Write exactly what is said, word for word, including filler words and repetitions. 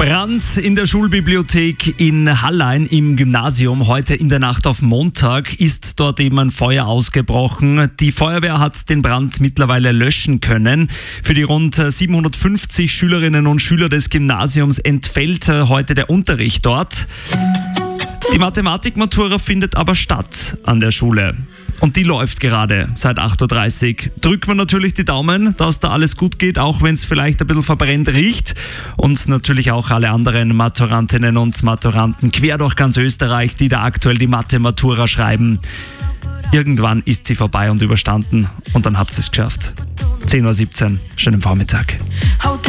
Brand in der Schulbibliothek in Hallein im Gymnasium. Heute in der Nacht auf Montag ist dort eben ein Feuer ausgebrochen. Die Feuerwehr hat den Brand mittlerweile löschen können. Für die rund siebenhundertfünfzig Schülerinnen und Schüler des Gymnasiums entfällt heute der Unterricht dort. Die Mathematikmatura findet aber statt an der Schule. Und die läuft gerade seit acht Uhr dreißig. Drückt man natürlich die Daumen, dass da alles gut geht, auch wenn es vielleicht ein bisschen verbrennt riecht. Und natürlich auch alle anderen Maturantinnen und Maturanten quer durch ganz Österreich, die da aktuell die Mathe-Matura schreiben. Irgendwann ist sie vorbei und überstanden und dann habt ihr es geschafft. zehn Uhr siebzehn, schönen Vormittag.